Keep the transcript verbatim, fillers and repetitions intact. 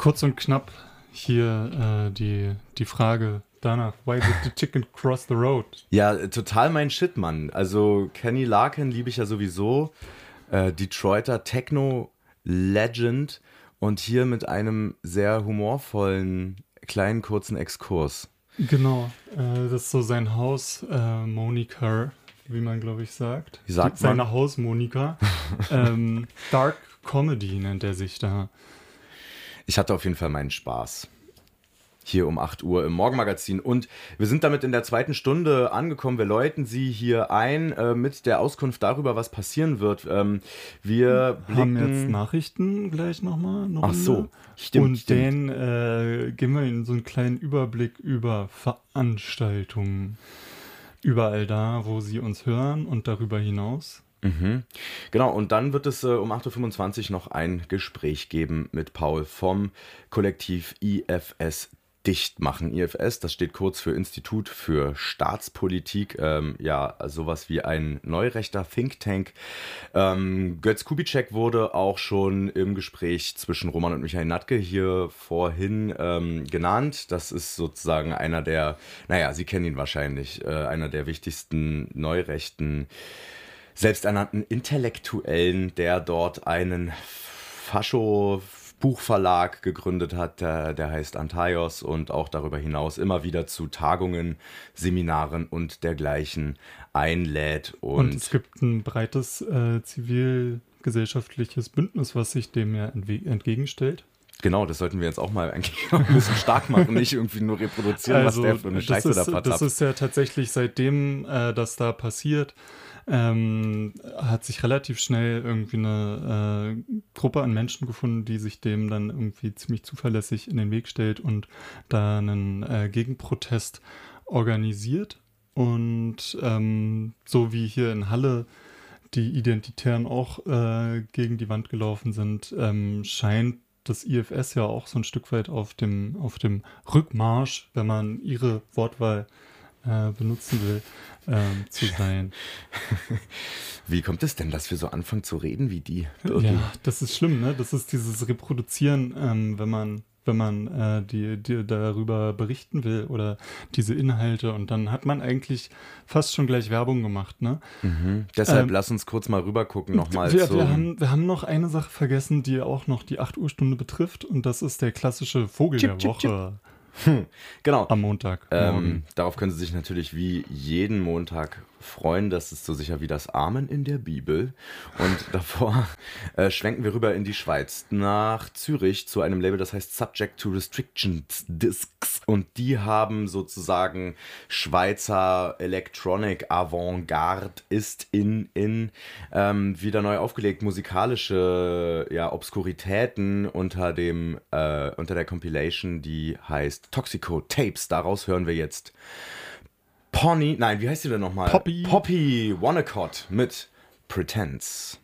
kurz und knapp hier äh, die, die Frage danach. Why did the chicken cross the road? Ja, total mein Shit, Mann. Also Kenny Larkin liebe ich ja sowieso. Äh, Detroiter Techno-Legend und hier mit einem sehr humorvollen, kleinen, kurzen Exkurs. Genau, äh, das ist so sein Haus, äh, Monika, wie man, glaube ich, sagt. Wie sagt Die, man? Seine Haus Monika. ähm, Dark Comedy nennt er sich da. Ich hatte auf jeden Fall meinen Spaß. Hier um acht Uhr im Morgenmagazin. Und wir sind damit in der zweiten Stunde angekommen. Wir läuten Sie hier ein äh, mit der Auskunft darüber, was passieren wird. Ähm, wir Haben blicken... jetzt Nachrichten gleich nochmal. Ach so, stimmt, Und stimmt. dann äh, geben wir Ihnen so einen kleinen Überblick über Veranstaltungen. Überall da, wo Sie uns hören und darüber hinaus. Mhm. Genau, und dann wird es äh, um acht Uhr fünfundzwanzig noch ein Gespräch geben mit Paul vom Kollektiv I F S Dicht machen. I F S, das steht kurz für Institut für Staatspolitik, ähm, ja, sowas wie ein neurechter Think Tank. Ähm, Götz Kubitschek wurde auch schon im Gespräch zwischen Roman und Michael Natke hier vorhin ähm, genannt. Das ist sozusagen einer der, naja, Sie kennen ihn wahrscheinlich, äh, einer der wichtigsten neurechten selbsternannten Intellektuellen, der dort einen Fascho-Buchverlag gegründet hat, der, der heißt Antaios und auch darüber hinaus immer wieder zu Tagungen, Seminaren und dergleichen einlädt. Und, Und es gibt ein breites äh, zivilgesellschaftliches Bündnis, was sich dem ja entwe- entgegenstellt. Genau, das sollten wir jetzt auch mal eigentlich noch ein bisschen stark machen, nicht irgendwie nur reproduzieren, Also, was der für eine Scheiße das da ist, verzapft. das ist ja tatsächlich, seitdem äh, das da passiert, ähm, hat sich relativ schnell irgendwie eine äh, Gruppe an Menschen gefunden, die sich dem dann irgendwie ziemlich zuverlässig in den Weg stellt und da einen äh, Gegenprotest organisiert. Und ähm, so wie hier in Halle die Identitären auch äh, gegen die Wand gelaufen sind, ähm, scheint das I F S ja auch so ein Stück weit auf dem, auf dem Rückmarsch, wenn man ihre Wortwahl äh, benutzen will, ähm, zu sein. Wie kommt es denn, dass wir so anfangen zu reden wie die? Birgi? Ja, das ist schlimm, ne? Das ist dieses Reproduzieren, ähm, wenn man, wenn man äh, die, die darüber berichten will oder diese Inhalte und dann hat man eigentlich fast schon gleich Werbung gemacht, ne? Mhm. Deshalb Ähm, lass uns kurz mal rüber gucken nochmal Wir, zum... wir, haben, wir haben noch eine Sache vergessen, die auch noch die acht Uhr Stunde betrifft und das ist der klassische Vogel Chip, der chip, Woche Hm, genau. am Montag. Ähm, darauf können Sie sich natürlich wie jeden Montag freuen. Das ist so sicher wie das Amen in der Bibel. Und davor äh, schwenken wir rüber in die Schweiz, nach Zürich, zu einem Label, das heißt Subject to Restrictions Discs. Und die haben sozusagen Schweizer Electronic Avantgarde ist in, in ähm, wieder neu aufgelegt, musikalische ja, Obskuritäten unter dem äh, unter der Compilation, die heißt Toxico Tapes. Daraus hören wir jetzt Pony, nein, wie heißt sie denn nochmal? Poppy. Poppy Wannacott mit Pretense.